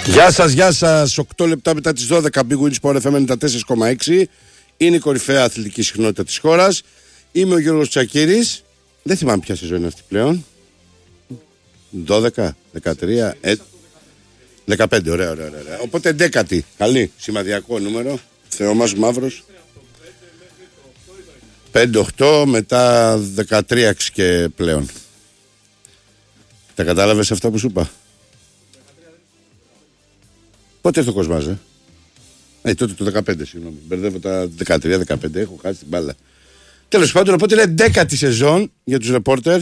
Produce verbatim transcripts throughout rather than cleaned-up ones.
Γεια σας, γεια σας. οκτώ λεπτά μετά τις δώδεκα, Big Win Sport εφ εμ ενενήντα τέσσερα κόμμα έξι. Είναι η κορυφαία αθλητική συχνότητα της χώρας. Είμαι ο Γιώργος Τσακίρης. Δεν θυμάμαι ποια σεζόν είναι αυτή πλέον. δώδεκα, δεκατρία, ε, δεκαπέντε, ωραία, ωραία, ωραία. Οπότε δέκατη, καλή, σημαδιακό νούμερο. Θεό μας μαύρος. πέντε οκτώ, μετά δεκατρία και πλέον. Τα κατάλαβες αυτά που σου είπα? Πότε έρθει ο Κοσμάς, ε? Ε, τότε το δεκαπέντε, συγγνώμη. Μπερδεύω τα δεκατρία δεκαπέντε, έχω χάσει την μπάλα. Τέλος πάντων, οπότε είναι δέκατη σεζόν για τους ρεπόρτερ.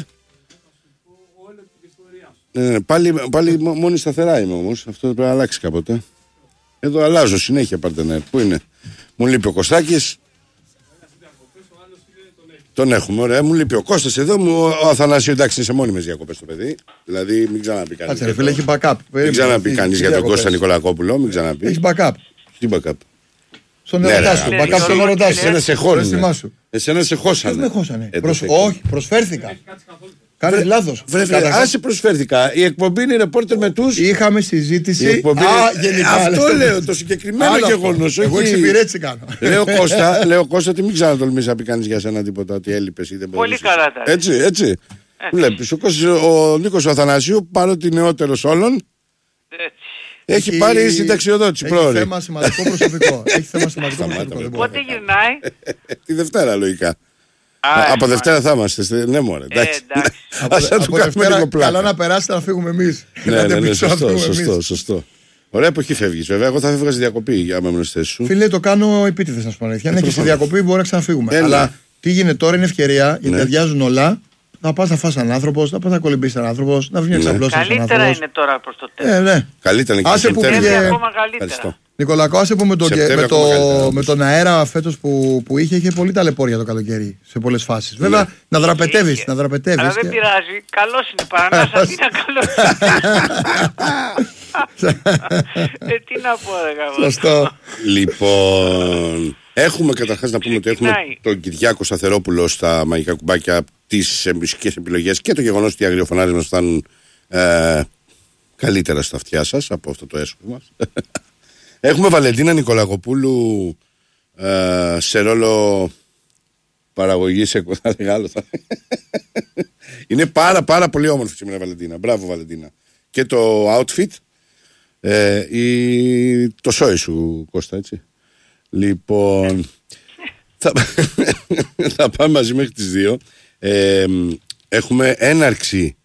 Ναι, ναι, πάλι, πάλι μόνη σταθερά είμαι όμως. Αυτό πρέπει να αλλάξει κάποτε. Εδώ αλλάζω συνέχεια παρτενέρ. Πού είναι? Μου λείπει ο Κωστάκης. Τον έχουμε, ωραία. Μου λείπει ο Κώστας εδώ. Μου, ο Αθανάσιο, εντάξει, είναι σε μόνιμες διακοπές το παιδί. Δηλαδή, μην ξαναπεί κανείς. Κάτσε, φίλε, έχει backup. Μην ξαναπεί κανείς για τον Κώστα Νικολακόπουλο. Μην ξαναπεί. Έχει backup. Τι backup? Στον ερωτά σου. Backup στον ερωτά σου. Εσένα σε χώνουν. Εσένα σε χώσανε. Δεν με χώσανε. Όχι, προσφέρθηκα. Κάνεις λάθος. Άσε προσφέρθηκα. Η εκπομπή είναι ρεπόρτερ με τους. Είχαμε συζήτηση. Εκπομπή... Α, γενικά. Αυτό λέω, το συγκεκριμένο γεγονός. Εγώ εξυπηρέτηση κάνω. Λέω Κώστα, λέω Κώστα, τι μην ξανατολμήσεις να πει κανείς για σένα τίποτα, ότι έλειπες ή δεν μπορούσες. Πολύ καλά τα. Έτσι, έτσι. Βλέπεις, ο, ο Νίκος Αθανασίου, παρότι νεότερος όλων, Έτσι. έχει, έχει πάρει συνταξιοδότηση πρόωρη. Έχει θέμα σημαντικό προσωπικό. Έχει θέμα σημαντικό προσωπικό. Πότε γυρνάει? Τη Δευτέρα λογικά. Α, από Δευτέρα θα είμαστε. Ναι, μωρέ. Εντάξει. Ας του κάνουμε λίγο πλάκα. Καλά να περάσετε να φύγουμε εμείς. Ναι, ναι, ναι, σωστό, σωστό, σωστό. Ωραία εποχή φεύγεις, βέβαια. Εγώ θα φεύγα στη διακοπή για να μένω στη θέση σου. Φίλε, το κάνω επίτηδες να σου πω αλήθεια. Αν έχει στη διακοπή μπορεί να ξαναφύγουμε. Αλλά τι γίνεται τώρα είναι ευκαιρία, γιατί αδειάζουν όλα. Να πας να φας έναν άνθρωπο, να πας να κολυμπήσεις έναν άνθρωπο, να βγει να ξαπλώσεις έναν άνθρωπο. Καλύτερα είναι τώρα προς το τέλος. Ε, ναι. Καλύτερα είναι και είναι ακόμα καλύτερα. Νικολακό, άσε που με, το, με, το, με τον αέρα φέτος που, που είχε, είχε πολύ ταλαιπώρια το καλοκαίρι σε πολλές φάσεις. Βέβαια, ναι. να δραπετεύεις, να δραπετεύεις. Αλλά δεν και... πειράζει, καλός είναι, Παρανάσα, τι να καλός. ε, τι να πω, ρε γαμώ. Σωστό. Λοιπόν, έχουμε καταρχάς να πούμε ότι έχουμε τον Κυριάκο Σταθερόπουλο στα μαγικά κουμπάκια, τις μουσικές επιλογές και το γεγονός ότι οι αγριοφωνάρες μας φτάνουν ε, καλύτερα στα αυτιά σας από αυτό το έσχο μας. Έχουμε Βαλεντίνα Νικολακοπούλου ε, σε ρόλο παραγωγής εκπομπής. Είναι πάρα πάρα πολύ όμορφη σήμερα Βαλεντίνα. Μπράβο Βαλεντίνα. Και το outfit ε, η, το σόι σου Κώστα, έτσι. Λοιπόν θα, θα πάμε μαζί μέχρι τις δύο. ε, Έχουμε έναρξη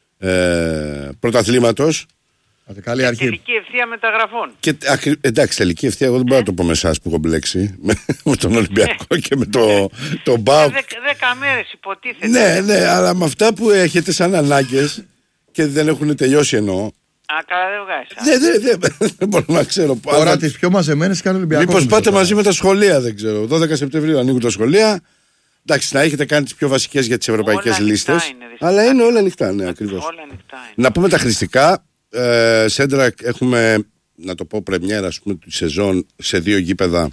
ε, πρωταθλήματος. Καλή αρχή. Τελική ευθεία μεταγραφών. Και, ακρι... Εντάξει, τελική ευθεία, εγώ δεν μπορώ να το πω με εσάς που έχω μπλέξει. Με τον Ολυμπιακό και με το, το ΜΠΑΟΚ. Δέκα μέρες υποτίθεται. Ναι, ναι, αλλά με αυτά που έχετε σαν ανάγκες και δεν έχουν τελειώσει εννοώ. Α, καλά δεν βγάζει. Δεν δε, δε, δε μπορώ να ξέρω. Τώρα αλλά... τις πιο μαζεμένες κάνει ο Ολυμπιακός. Μήπως πάτε μαζί με τα σχολεία, δεν ξέρω. δώδεκα Σεπτεμβρίου ανοίγουν τα σχολεία. Εντάξει, να έχετε κάνει τις πιο βασικές για τις ευρωπαϊκές λίστες. Αλλά είναι όλα ανοιχτά, ναι, ακριβώς. Να πούμε τα χρηστικά. Ε, Σέντρα έχουμε, να το πω, πρεμιέρα ας πούμε, τη σεζόν σε δύο γήπεδα.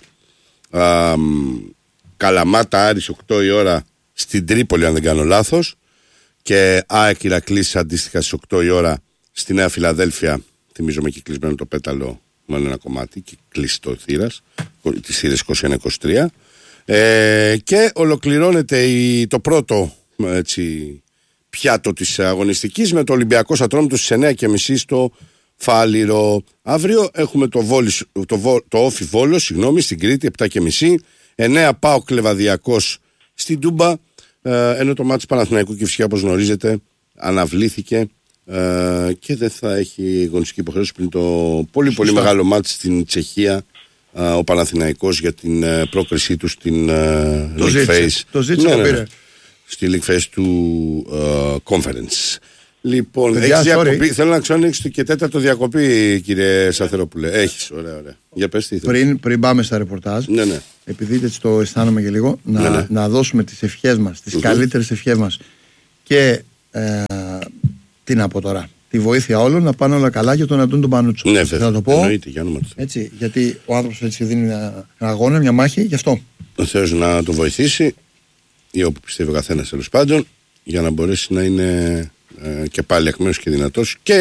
Α, Καλαμάτα Άρης οκτώ η ώρα στην Τρίπολη αν δεν κάνω λάθος, και ΑΕΚ Ηρακλής αντίστοιχα στις οκτώ η ώρα στη Νέα Φιλαδέλφια. Θυμίζω με κυκλισμένο το πέταλο με ένα κομμάτι και κλειστό θύρας της θύρας είκοσι ένα είκοσι τρία, ε, και ολοκληρώνεται η, το πρώτο έτσι, πιάτο της αγωνιστικής με το Ολυμπιακό Ατρόμητος στις εννιά και μισή στο Φάληρο. Αύριο έχουμε το, Βόλης, το, το Όφι Βόλο, συγγνώμη, στην Κρήτη επτά και μισή, εννιά ΠΑΟΚ Λεβαδιακός στην Τούμπα, ε, ενώ το μάτς Παναθηναϊκού και φυσικά όπως γνωρίζετε αναβλήθηκε ε, και δεν θα έχει γονιστική υποχρέωση πριν το πολύ πολύ Σωστά. μεγάλο μάτς στην Τσεχία, ε, ο Παναθηναϊκός για την ε, πρόκρισή του στην ε, το League Phase. Το ζήτησε, ναι, το πήρε. Στη League Phase του uh, Conference. Λοιπόν, έχεις διακοπή. Θέλω να ξέρω αν έχεις και τέταρτο διακοπή, κύριε Σταθερόπουλε. Έχεις, ωραία, ωραία. Για πες τι πριν, πριν πάμε στα ρεπορτάζ, ναι, ναι. επειδή έτσι το αισθάνομαι και λίγο, να, ναι, ναι. να δώσουμε τις ευχές μας, τις mm-hmm. καλύτερες ευχές μας και ε, τι να πω τώρα, τη βοήθεια όλων να πάνε όλα καλά για τον Αντών τον Πανούτσο. Ναι, βέβαια. Να το πω. Εννοείται, για όνομα του. Έτσι, γιατί ο άνθρωπος έτσι δίνει ένα αγώνα, μια μάχη, γι' αυτό. Ο Θεός να το βοηθήσει, ή όπου πιστεύει ο καθένας τέλος πάντων, για να μπορέσει να είναι ε, και πάλι εκ μέρους και δυνατός και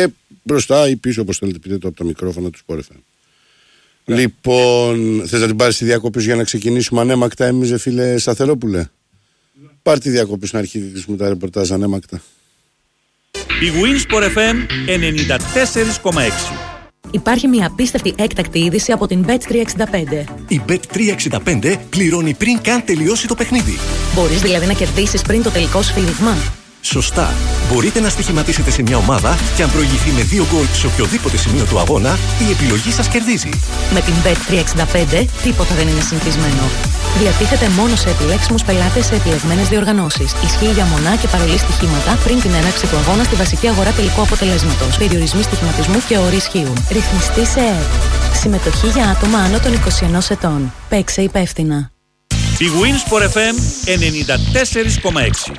μπροστά ή πίσω, όπως θέλετε πείτε το, από τα μικρόφωνα του Sport εφ εμ. Yeah. Λοιπόν, θες να την πάρεις τη διακοπή για να ξεκινήσουμε ανέμακτα εμείς, δε φίλε Σταθερόπουλε? Yeah. Πάρ' τη διακοπή να αρχίσουμε τα ρεπορτάζ ανέμακτα. Η Winsport εφ εμ ενενήντα τέσσερα κόμμα έξι. Υπάρχει μια απίστευτη έκτακτη είδηση από την μπετ τριακόσια εξήντα πέντε. Η μπετ τριακόσια εξήντα πέντε πληρώνει πριν καν τελειώσει το παιχνίδι. Μπορείς δηλαδή να κερδίσεις πριν το τελικό σφύριγμα. Σωστά. Μπορείτε να στοιχηματίσετε σε μια ομάδα και αν προηγηθεί με δύο γκολ σε οποιοδήποτε σημείο του αγώνα, η επιλογή σας κερδίζει. Με την μπετ τριακόσια εξήντα πέντε τίποτα δεν είναι συνηθισμένο. Διατίθεται μόνο σε επιλέξιμους πελάτες σε επιλεγμένες διοργανώσεις. Ισχύει για μονά και παρολί στοιχήματα πριν την έναρξη του αγώνα στη βασική αγορά τελικού αποτελέσματος. Περιορισμοί στοιχηματισμού και όροι ισχύουν. Ρυθμιστή σε ΕΕΠ. Συμμετοχή για άτομα άνω των είκοσι ένα ετών. Παίξε υπεύθυνα. Η Winsport εφ εμ ενενήντα τέσσερα κόμμα έξι.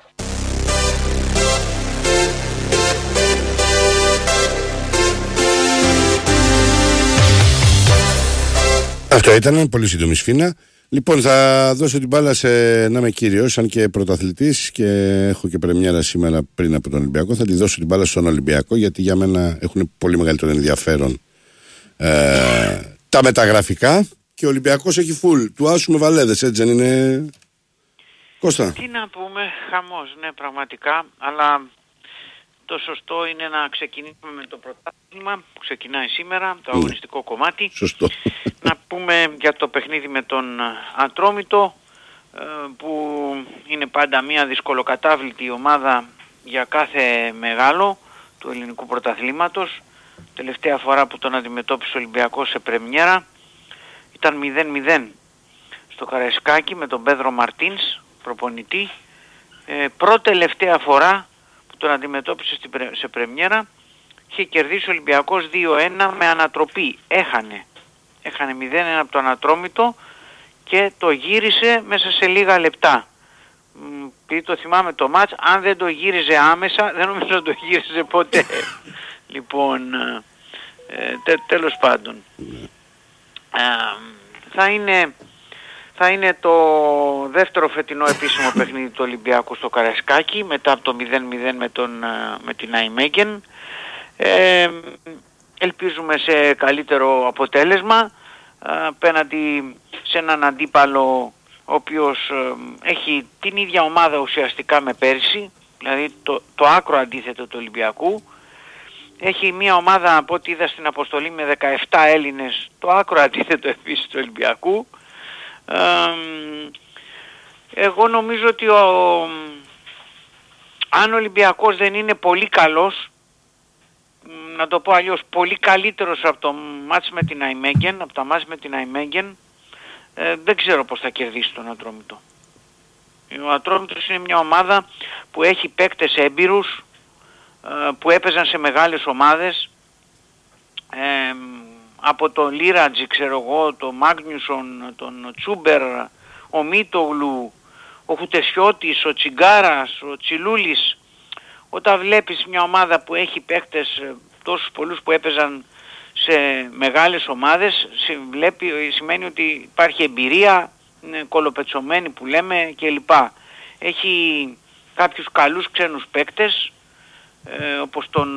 Αυτό ήταν πολύ σύντομη σφίνα. Λοιπόν, θα δώσω την μπάλα σε να είμαι κύριος, σαν και πρωταθλητής και έχω και πρεμιέρα σήμερα πριν από τον Ολυμπιακό. Θα τη δώσω την μπάλα στον Ολυμπιακό, γιατί για μένα έχουν πολύ μεγαλύτερο ενδιαφέρον ε, τα μεταγραφικά και ο Ολυμπιακός έχει φουλ. Του άσουμε βαλέδες, έτσι δεν είναι, Κώστα? Τι να πούμε, χαμός, ναι, πραγματικά, αλλά το σωστό είναι να ξεκινήσουμε με το πρωτάθλημα που ξεκινάει σήμερα, το αγωνιστικό κομμάτι. Σωστό. Να πούμε για το παιχνίδι με τον Ατρόμητο, που είναι πάντα μια δυσκολοκατάβλητη ομάδα για κάθε μεγάλο του ελληνικού πρωταθλήματος. Τελευταία φορά που τον αντιμετώπισε ο Ολυμπιακός σε πρεμιέρα ήταν μηδέν μηδέν στο Καραϊσκάκι με τον Πέδρο Μαρτίνς προπονητή. Ε, πρώτη-τελευταία φορά που τον αντιμετώπισε σε πρεμιέρα είχε κερδίσει ο Ολυμπιακός δύο ένα με ανατροπή. Έχανε. Έχανε μηδέν ένα από το Ατρόμητο και το γύρισε μέσα σε λίγα λεπτά. Επειδή το θυμάμαι το μάτς, αν δεν το γύριζε άμεσα, δεν νομίζω να το γύριζε ποτέ. Λοιπόν, ε, τε, τέλος πάντων. Ε, θα είναι... Θα είναι το δεύτερο φετινό επίσημο παιχνίδι του Ολυμπιακού στο Καραϊσκάκι μετά από το μηδέν μηδέν με, τον, με την Ναϊμέγεν. Ε, ελπίζουμε σε καλύτερο αποτέλεσμα απέναντι σε έναν αντίπαλο ο οποίος έχει την ίδια ομάδα ουσιαστικά με πέρσι, δηλαδή το, το άκρο αντίθετο του Ολυμπιακού. Έχει μια ομάδα από ό,τι είδα στην αποστολή με δεκαεπτά Έλληνες, το άκρο αντίθετο επίσης του Ολυμπιακού. Ε, εγώ νομίζω ότι ο, αν ο Ολυμπιακός δεν είναι πολύ καλός, να το πω αλλιώς, πολύ καλύτερος από το μάτς με την Ναϊμέγεν, από τα μάτς με την Ναϊμέγεν, ε, δεν ξέρω πώς θα κερδίσει τον Ατρόμητο. Ο Ατρόμητος είναι μια ομάδα που έχει παίκτες έμπειρους, ε, που έπαιζαν σε μεγάλες ομάδες, ε, από τον Λίρατζι, ξέρω εγώ, τον Μάγνιουσον, τον Τσούμπερ, ο Μίτογλου, ο Χουτεσιώτης, ο Τσιγκάρας, ο Τσιλούλης. Όταν βλέπεις μια ομάδα που έχει παίκτες τόσους πολλούς που έπαιζαν σε μεγάλες ομάδες, βλέπει, σημαίνει ότι υπάρχει εμπειρία, είναι κολοπετσωμένη που λέμε κλπ. Έχει κάποιους καλούς ξένους παίκτες, ε, όπως τον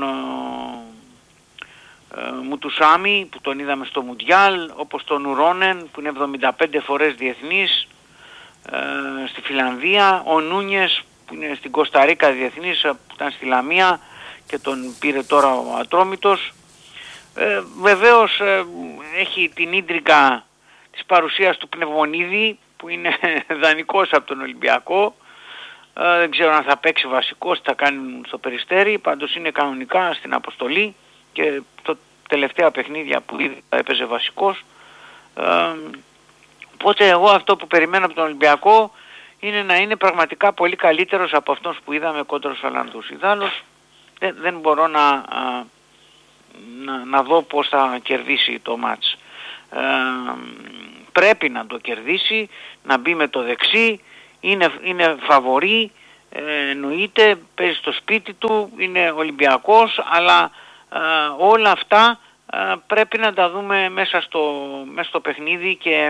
ε, Μουτουσάμι που τον είδαμε στο Μουντιάλ, όπως τον Ουρόνεν που είναι εβδομήντα πέντε φορές διεθνής ε, στη Φιλανδία, ο Νούνιες που είναι στην Κοσταρίκα διεθνής, που ήταν στη Λαμία και τον πήρε τώρα ο Ατρόμητος. Ε, βεβαίως ε, έχει την ίντρικα της παρουσίας του Πνευμονίδη που είναι δανεικός από τον Ολυμπιακό. Ε, δεν ξέρω αν θα παίξει βασικός, θα κάνει στο Περιστέρι, πάντως είναι κανονικά στην αποστολή και το τελευταία παιχνίδια που ήδη έπαιζε βασικός. Ε, οπότε εγώ αυτό που περιμένω από τον Ολυμπιακό είναι να είναι πραγματικά πολύ καλύτερος από αυτός που είδαμε κόντρα στους Ολλανδούς. Ιδάλλως δεν, δεν μπορώ να, α, να, να δω πώς θα κερδίσει το μάτς. Ε, πρέπει να το κερδίσει, να μπει με το δεξί, είναι, είναι φαβορί, ε, εννοείται, παίζει στο σπίτι του, είναι Ολυμπιακός, αλλά ε, όλα αυτά ε, πρέπει να τα δούμε μέσα στο, μέσα στο παιχνίδι. Και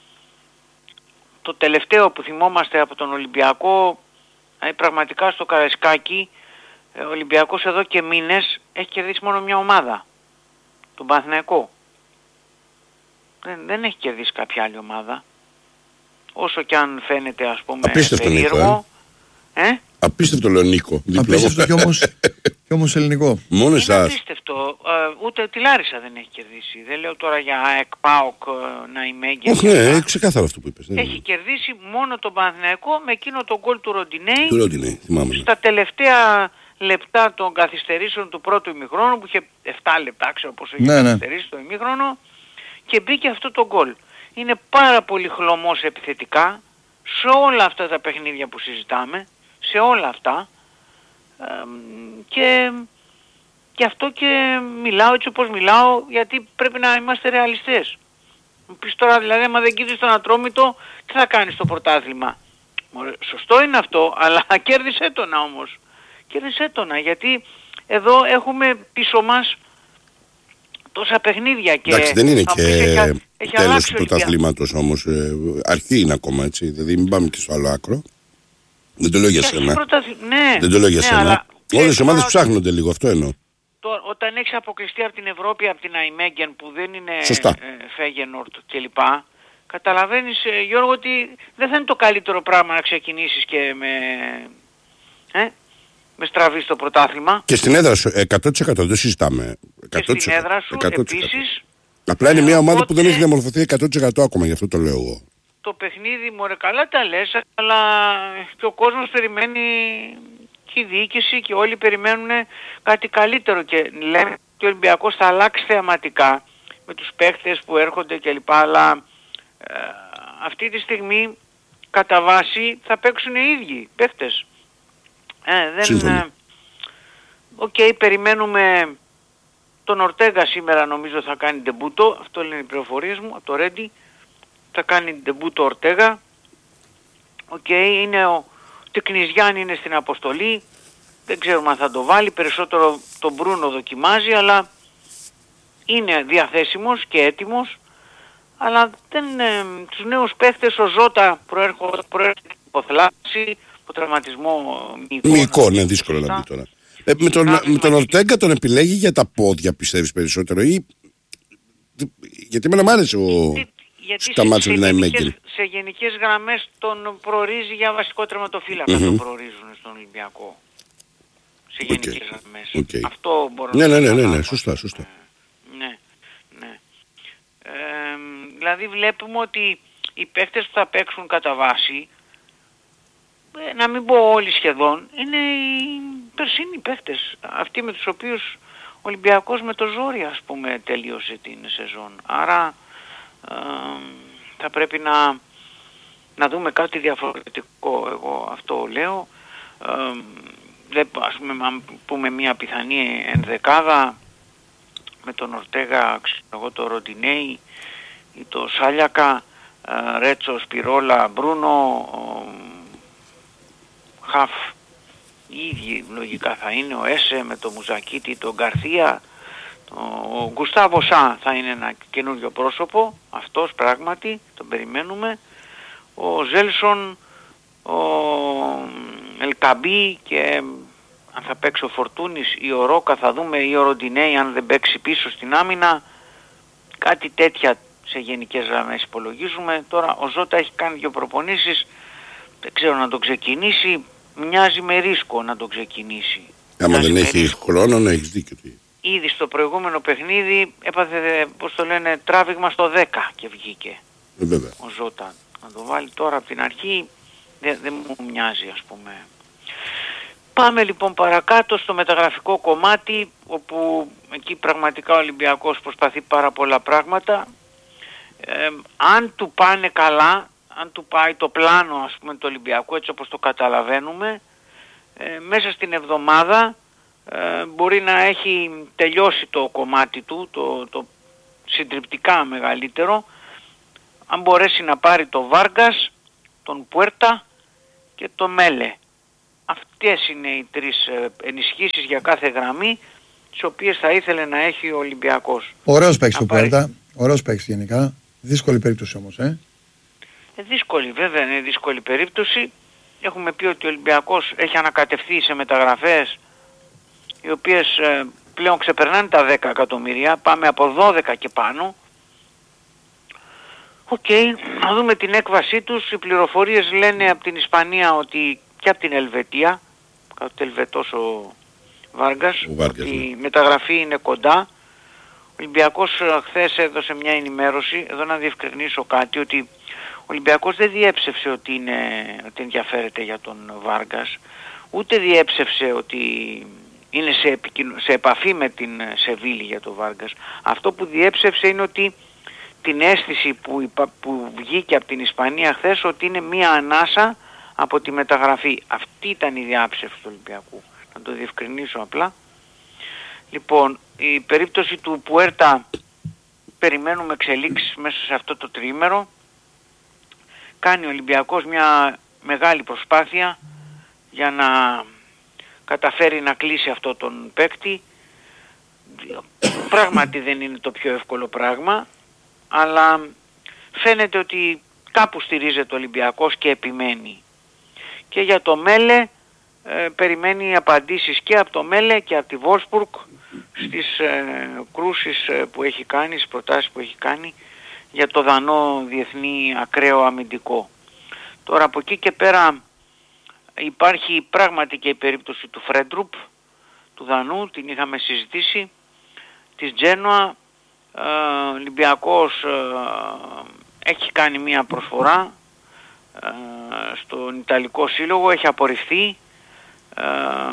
το τελευταίο που θυμόμαστε από τον Ολυμπιακό, ε, πραγματικά στο Καραϊσκάκι, Ο Ολυμπιακός εδώ και μήνες έχει κερδίσει μόνο μια ομάδα, τον Παναθηναϊκό. Δεν, δεν έχει κερδίσει κάποια άλλη ομάδα. Όσο και αν φαίνεται, ας πούμε, απίστευτο περίεργο. Ε? Ε? Απίστευτο λέω Νίκο. Απίστευτο κι όμως, κι όμως ελληνικό. Μόνο εσάς. Απίστευτο. Ε, ούτε τη Λάρισα δεν έχει κερδίσει. Δεν λέω τώρα για ΑΕΚ, ΠΑΟΚ, Ναϊμέγγεν. Όχι, ναι, ξεκάθαρο αυτό που είπες. Έχει κερδίσει μόνο τον Παναθηναϊκό με εκείνο τον γκολ του Ροντινέη. Του Ροντινέη, θυμάμαι. Στα τελευταία λεπτά των καθυστερήσεων του πρώτου ημιχρόνου, που είχε επτά λεπτά, ξέρω πόσο είχε ναι, καθυστερήσει ναι. το ημίχρονο, και μπήκε αυτό το γκολ. Είναι πάρα πολύ χλωμός επιθετικά σε όλα αυτά τα παιχνίδια που συζητάμε, σε όλα αυτά, ε, και, και αυτό και μιλάω έτσι όπως μιλάω, γιατί πρέπει να είμαστε ρεαλιστές. Μου πεις τώρα δηλαδή, άμα δεν κοίτας τον Ατρόμητο, τι θα κάνεις στο πρωτάθλημα? Σωστό είναι αυτό, αλλά κέρδισε τον όμως. Κέρδισε τον, γιατί εδώ έχουμε πίσω μας τόσα παιχνίδια και... Εντάξει, δεν είναι και έχει, έχει τέλος του πρωταθλήματος όμως, ε, αρχή είναι ακόμα, έτσι, δηλαδή μην πάμε και στο άλλο άκρο. Δεν το λέω για σένα. Πρωταθ... Ναι, δεν το λέω για ναι, σένα. Αλλά... Όλες οι ομάδες ψάχνονται λίγο, αυτό εννοώ. Τώρα, όταν έχεις αποκλειστεί από την Ευρώπη, από την Αϊμέγγεν που δεν είναι ε, Φέγενορτ κλπ. Καταλαβαίνεις, ε, Γιώργο, ότι δεν θα είναι το καλύτερο πράγμα να ξεκινήσεις και με... Ε? με στραβή στο πρωτάθλημα. Και στην έδρα σου εκατό τοις εκατό δεν συζητάμε. Και στην έδρα σου εκατό τοις εκατό. Επίσης. Απλά είναι μια ομάδα που δεν έχει διαμορφωθεί εκατό τοις εκατό ακόμα, γι' αυτό το λέω εγώ. Το παιχνίδι, μωρέ, καλά τα λες, αλλά και ο κόσμος περιμένει, και η διοίκηση και όλοι περιμένουν κάτι καλύτερο, και λέμε ότι ο Ολυμπιακός θα αλλάξει θεαματικά με τους παίχτες που έρχονται κλπ. Αλλά ε, αυτή τη στιγμή κατά βάση θα παίξουν οι ίδιοι παίχτες. Ε, δεν... Οκ, okay, περιμένουμε τον Ορτέγα σήμερα, νομίζω θα κάνει ντεμπούτο, αυτό λένε οι πληροφορίες μου, από το Ρέντι, θα κάνει ντεμπούτο Ορτέγα. Οκ, okay, είναι ο Τεκνιζιάν είναι στην αποστολή, δεν ξέρουμε αν θα το βάλει, περισσότερο τον Μπρούνο δοκιμάζει, αλλά είναι διαθέσιμος και έτοιμος, αλλά δεν, ε, τους νέους παίχτες, ο Ζώτα προέρχεται από θλάση, από τραυματισμό μυϊκό. Μυϊκό, ναι, δύσκολο να μπει τώρα. Ε, με τον, με τον Ορτέγκα τον επιλέγει για τα πόδια, πιστεύεις περισσότερο, ή... γιατί εμένα μ' άρεσε ο... στα μάτια του Ναϊμέγγεν. Σε γενικές γραμμές τον προορίζει για βασικό τερματοφύλακα, mm-hmm. τον προορίζουν στον Ολυμπιακό. Σε γενικές okay. γραμμές. Okay. Αυτό μπορώ ναι, να ναι, ναι, ναι, ναι, σωστά, σωστά. Ναι, ναι. Ε, δηλαδή βλέπουμε ότι οι παίχτες που θα παίξουν κατά βάση, να μην πω όλοι σχεδόν, είναι οι περσίνοι παίχτες, αυτοί με τους οποίους ο Ολυμπιακός με το ζόρι, ας πούμε, τελείωσε την σεζόν. Άρα ε, θα πρέπει να, να δούμε κάτι διαφορετικό, εγώ αυτό λέω. Ε, δεν, ας πούμε, αν πούμε μια πιθανή ενδεκάδα με τον Ορτέγα, ξέρω εγώ, το Ροντινέη ή το Σάλιακα, ε, Ρέτσο, Σπιρόλα, Μπρούνο, Χαφ, οι ίδιοι λογικά θα είναι, ο Έσε με το Μουζακίτη, τον Γκαρθία, ο Γκουστάβο Σα θα είναι ένα καινούριο πρόσωπο, αυτός πράγματι, τον περιμένουμε, ο Ζέλσον, ο Ελκαμπή, και αν θα παίξει ο Φορτούνης ή ο Ρόκα, θα δούμε, ή ο Ροντινέη αν δεν παίξει πίσω στην άμυνα, κάτι τέτοια σε γενικές γραμμές υπολογίζουμε. Τώρα ο Ζώτα έχει κάνει δύο προπονήσεις, δεν ξέρω να το ξεκινήσει, μοιάζει με ρίσκο να το ξεκινήσει. Άμα δεν έχει ρίσκο. Χρόνο, να έχεις δίκιο. Ήδη στο προηγούμενο παιχνίδι έπαθε, πώς το λένε, τράβηγμα στο δέκα και βγήκε. Ε, βέβαια. Ο Ζώτα. Να το βάλει τώρα από την αρχή δεν, δεν μου μοιάζει, ας πούμε. Πάμε λοιπόν παρακάτω στο μεταγραφικό κομμάτι, όπου εκεί πραγματικά ο Ολυμπιακός προσπαθεί πάρα πολλά πράγματα. Ε, αν του πάνε καλά, αν του πάει το πλάνο, ας πούμε, του Ολυμπιακού, έτσι όπως το καταλαβαίνουμε, ε, μέσα στην εβδομάδα ε, μπορεί να έχει τελειώσει το κομμάτι του, το, το συντριπτικά μεγαλύτερο, αν μπορέσει να πάρει το Βάργκας, τον Πουέρτα και το Μέλε. Αυτές είναι οι τρεις ενισχύσεις για κάθε γραμμή, τις οποίες θα ήθελε να έχει ο Ολυμπιακός. Ωραίος παίκτης το Πουέρτα, ωραίος παίκτης γενικά, δύσκολη περίπτωση όμως, ε. Ε, δύσκολη, βέβαια είναι δύσκολη περίπτωση. Έχουμε πει ότι ο Ολυμπιακός έχει ανακατευθεί σε μεταγραφές οι οποίες ε, πλέον ξεπερνάνε τα δέκα εκατομμύρια, πάμε από δώδεκα και πάνω. Οκ, okay, να δούμε την έκβασή τους. Οι πληροφορίες λένε από την Ισπανία ότι και από την Ελβετία, κάτω Ελβετός ο Βάργκας, ο Βάργκας, η ναι. μεταγραφή είναι κοντά. Ο Ολυμπιακός χθες έδωσε μια ενημέρωση, εδώ να διευκρινίσω κάτι, ότι ο Ολυμπιακός δεν διέψευσε ότι, είναι, ότι ενδιαφέρεται για τον Βάργκας, ούτε διέψευσε ότι είναι σε, επικοινω... σε επαφή με την Σεβίλη για τον Βάργκας. Αυτό που διέψευσε είναι ότι την αίσθηση που, υπα... που βγήκε από την Ισπανία χθες, ότι είναι μια ανάσα από τη μεταγραφή. Αυτή ήταν η διάψευση του Ολυμπιακού. Να το διευκρινίσω απλά. Λοιπόν, η περίπτωση του Πουέρτα, περιμένουμε εξελίξεις μέσα σε αυτό το τριήμερο. Κάνει ο Ολυμπιακός μια μεγάλη προσπάθεια για να καταφέρει να κλείσει αυτό τον παίκτη. Πράγματι δεν είναι το πιο εύκολο πράγμα, αλλά φαίνεται ότι κάπου στηρίζεται ο Ολυμπιακός και επιμένει. Και για το Μέλε ε, περιμένει απαντήσεις και από το Μέλε και από τη Βόλσμπουργκ στις ε, κρούσεις ε, που έχει κάνει, στις προτάσεις που έχει κάνει για το δανό διεθνή ακραίο αμυντικό. Τώρα από εκεί και πέρα υπάρχει πράγματι και η περίπτωση του Φρέντρουπ, του δανού, την είχαμε συζητήσει, της Τζένοα. ε, Ολυμπιακός ε, έχει κάνει μία προσφορά ε, στον Ιταλικό Σύλλογο, έχει απορριφθεί. ε,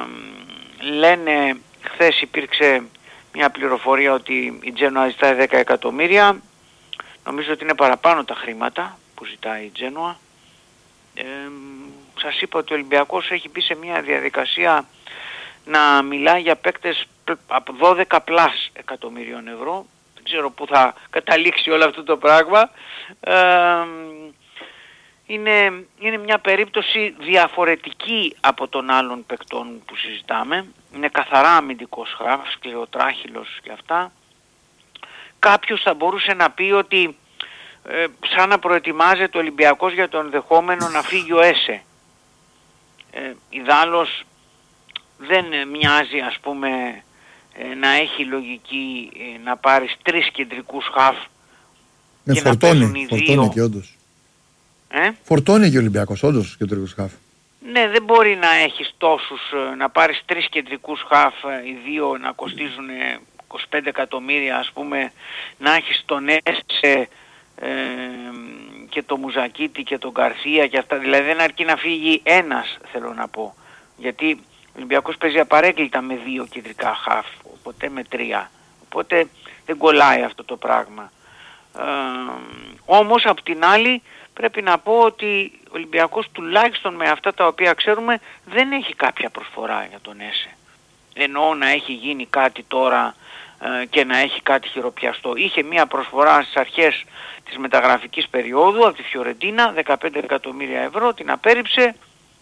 λένε, χθες υπήρξε μια πληροφορία ότι η Τζένοα ζητάει δέκα εκατομμύρια. Νομίζω ότι είναι παραπάνω τα χρήματα που ζητάει η Τζένοα. Ε, σας είπα ότι ο Ολυμπιακός έχει μπει σε μια διαδικασία να μιλάει για παίκτες από δώδεκα πλάς εκατομμυρίων ευρώ. Δεν ξέρω πού θα καταλήξει όλο αυτό το πράγμα. Ε, είναι, είναι μια περίπτωση διαφορετική από των άλλων παικτών που συζητάμε. Είναι καθαρά αμυντικός χαφ, σκληροτράχυλος και αυτά. Κάποιος θα μπορούσε να πει ότι ε, σαν να προετοιμάζεται ο Ολυμπιακός για το ενδεχόμενο να φύγει ο Έσε. Ε, ιδάλλως δεν μοιάζει, ας πούμε, ε, να έχει λογική ε, να πάρεις τρεις κεντρικούς χαφ ναι, και φορτώνει, να παίζουν οι φορτώνει δύο. Και όντως. Ε? Φορτώνει και ο Ολυμπιακός όντως κεντρικούς χαφ. Ναι, δεν μπορεί να έχεις τόσους, να πάρεις τρεις κεντρικούς χαφ, οι δύο να κοστίζουν είκοσι πέντε εκατομμύρια, ας πούμε, να έχεις τον Έσε ε, και το Μουζακίτη και τον Γκαρσία και αυτά. Δηλαδή δεν αρκεί να φύγει ένας, θέλω να πω. Γιατί ο Ολυμπιακός παίζει απαρέκλητα με δύο κεντρικά χαφ, οπότε με τρία. Οπότε δεν κολλάει αυτό το πράγμα. Ε, όμως απ' την άλλη πρέπει να πω ότι ο Ολυμπιακός τουλάχιστον με αυτά τα οποία ξέρουμε δεν έχει κάποια προσφορά για τον Έσε. Εννοώ να έχει γίνει κάτι τώρα ε, και να έχει κάτι χειροπιαστό. Είχε μία προσφορά στις αρχές της μεταγραφικής περίοδου από τη Φιωρεντίνα, δεκαπέντε εκατομμύρια ευρώ, την απέρριψε.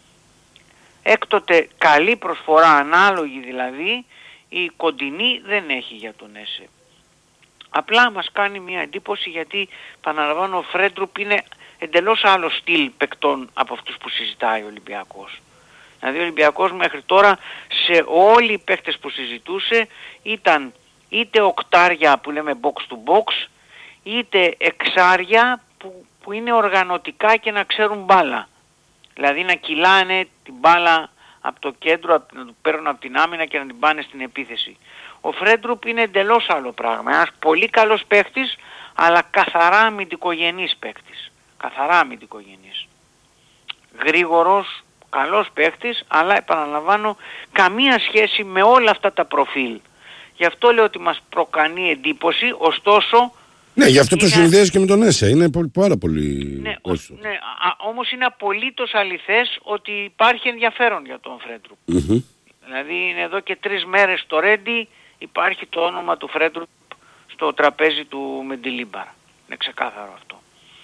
Έκτοτε καλή προσφορά, ανάλογη δηλαδή, η κοντινή δεν έχει για τον Έσε. Απλά μας κάνει μία εντύπωση γιατί, επαναλαμβάνω, ο Φρέντρουπ είναι εντελώς άλλο στυλ παικτών από αυτούς που συζητάει ο Ολυμπιακός. Δηλαδή ο Ολυμπιακός μέχρι τώρα σε όλοι οι παίκτες που συζητούσε ήταν είτε οκτάρια που λέμε box to box, είτε εξάρια που, που είναι οργανωτικά και να ξέρουν μπάλα. Δηλαδή να κυλάνε την μπάλα από το κέντρο, να του παίρνουν από την άμυνα και να την πάνε στην επίθεση. Ο Φρέντρουπ είναι εντελώς άλλο πράγμα. Ένας πολύ καλός παίκτης, αλλά καθαρά αμυντικογενής παίκτης. Καθαρά αμυντικογενής. Γρήγορος, καλός παίκτης, αλλά επαναλαμβάνω καμία σχέση με όλα αυτά τα προφίλ. Γι' αυτό λέω ότι μας προκανεί εντύπωση, ωστόσο... Ναι, γι' αυτό είναι... το συνδέεις και με τον Έσε, είναι πάρα πολύ... Ναι, ο, ναι α, όμως είναι απολύτως αληθές ότι υπάρχει ενδιαφέρον για τον Φρέντρουπ. Mm-hmm. Δηλαδή είναι εδώ και τρεις μέρες στο Ρέντι, υπάρχει το όνομα του Φρέντρουπ στο τραπέζι του Μεντιλίμπαρ. Είναι ξεκάθαρο αυτό.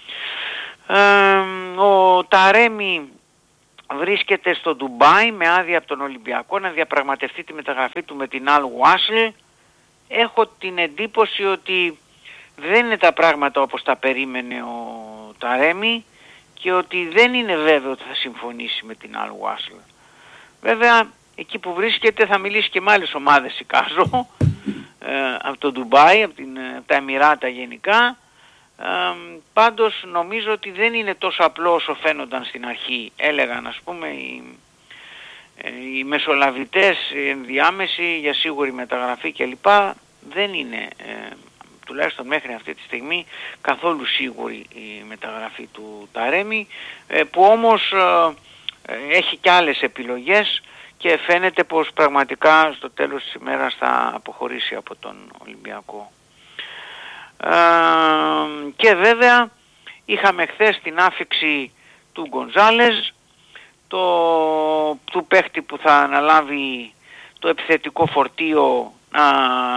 Ε, ο Ταρέμι βρίσκεται στο Ντουμπάι με άδεια από τον Ολυμπιακό να διαπραγματευτεί τη μεταγραφή του με την Al Wasl. Έχω την εντύπωση ότι δεν είναι τα πράγματα όπως τα περίμενε ο Ταρέμι και ότι δεν είναι βέβαιο ότι θα συμφωνήσει με την Al Wasl. Βέβαια εκεί που βρίσκεται θα μιλήσει και με άλλες ομάδες εικάζω, ε, από το Ντουμπάι, από, την, από τα Εμιράτα γενικά. Ε, πάντως νομίζω ότι δεν είναι τόσο απλό όσο φαίνονταν στην αρχή. Έλεγαν ας πούμε οι, οι μεσολαβητές ενδιάμεση για σίγουρη μεταγραφή κλπ. Δεν είναι ε, τουλάχιστον μέχρι αυτή τη στιγμή καθόλου σίγουρη η μεταγραφή του Ταρέμι, ε, που όμως ε, έχει και άλλες επιλογές και φαίνεται πως πραγματικά στο τέλος της ημέρας θα αποχωρήσει από τον Ολυμπιακό. Ε, και βέβαια είχαμε χθες την άφιξη του Γκονζάλες, το, του παίχτη που θα αναλάβει το επιθετικό φορτίο να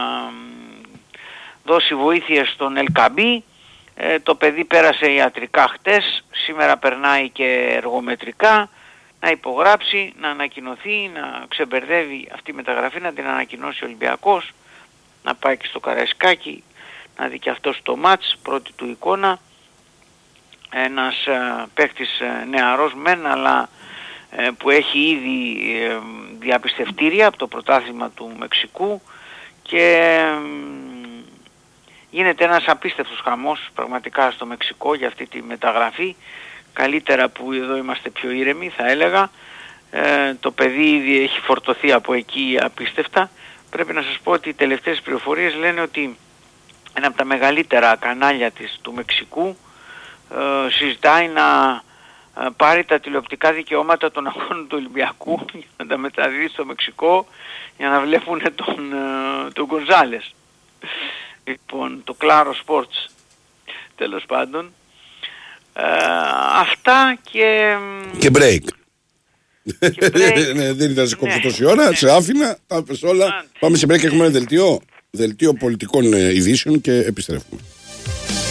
δώσει βοήθειες στον Ελκαμπή. Ε, το παιδί πέρασε ιατρικά χτες, σήμερα περνάει και εργομετρικά, να υπογράψει, να ανακοινωθεί, να ξεμπερδεύει αυτή η μεταγραφή, να την ανακοινώσει ο Ολυμπιακός, να πάει και στο Καραϊσκάκι, να δει και αυτός το μάτς, πρώτη του εικόνα. Ένας ε, παίχτης ε, νεαρός μεν, αλλά ε, που έχει ήδη ε, διαπιστευτήρια από το πρωτάθλημα του Μεξικού και ε, γίνεται ένας απίστευτος χαμός πραγματικά στο Μεξικό για αυτή τη μεταγραφή. Καλύτερα που εδώ είμαστε πιο ήρεμοι θα έλεγα. Ε, το παιδί ήδη έχει φορτωθεί από εκεί απίστευτα. Πρέπει να σας πω ότι οι τελευταίες πληροφορίες λένε ότι ένα από τα μεγαλύτερα κανάλια της, του Μεξικού ε, συζητάει να ε, πάρει τα τηλεοπτικά δικαιώματα των αγώνων του Ολυμπιακού για να τα μεταδίδει στο Μεξικό για να βλέπουν τον, ε, τον Γκονζάλες. Λοιπόν, το Claro Sports, τέλος πάντων. Ε, αυτά και... Και break. Και break. Ναι, δεν ήταν σε κόψω τόση ώρα, ναι. Σε άφηνα, τα πες όλα. Πάμε σε break, έχουμε ένα δελτίο, δελτίο πολιτικών ειδήσεων και επιστρέφουμε.